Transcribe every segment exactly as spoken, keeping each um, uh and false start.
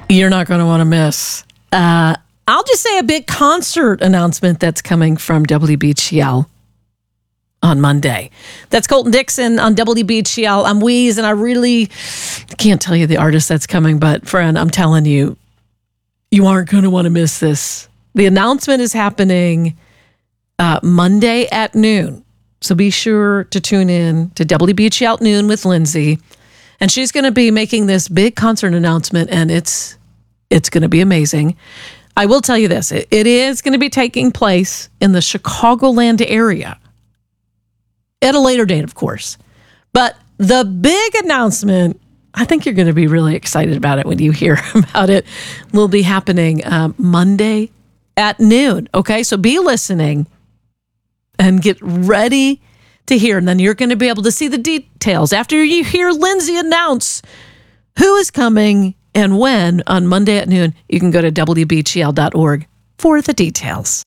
you're not going to want to miss. Uh, I'll just say a big concert announcement that's coming from W B G L on Monday. That's Colton Dixon on W B G L. I'm Weeze, and I really can't tell you the artist that's coming, but friend, I'm telling you, you aren't going to want to miss this. The announcement is happening uh, Monday at noon. So be sure to tune in to W B G L at noon with Lindsay. And she's going to be making this big concert announcement, and it's it's going to be amazing. I will tell you this. It, it is going to be taking place in the Chicagoland area at a later date, of course. But the big announcement, I think you're going to be really excited about it when you hear about it, will be happening uh, Monday at noon. Okay, so be listening and get ready to hear. And then you're going to be able to see the details after you hear Lindsay announce who is coming and when on Monday at noon. You can go to W B G L dot org for the details.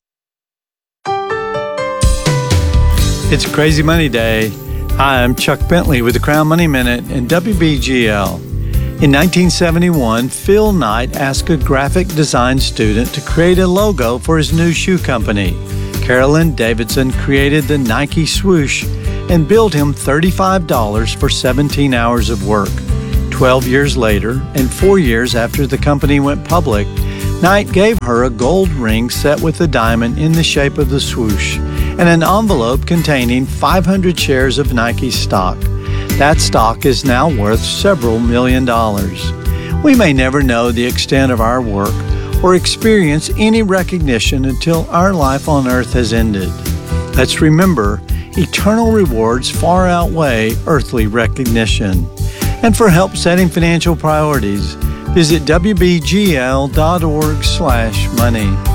It's Crazy Money Day. Hi, I'm Chuck Bentley with the Crown Money Minute and W B G L. In nineteen seventy-one, Phil Knight asked a graphic design student to create a logo for his new shoe company. Carolyn Davidson created the Nike swoosh and billed him thirty-five dollars for seventeen hours of work. Twelve years later, and four years after the company went public, Knight gave her a gold ring set with a diamond in the shape of the swoosh and an envelope containing five hundred shares of Nike stock. That stock is now worth several million dollars. We may never know the extent of our work or experience any recognition until our life on earth has ended. Let's remember, eternal rewards far outweigh earthly recognition. And for help setting financial priorities, visit W B G L dot org slash money.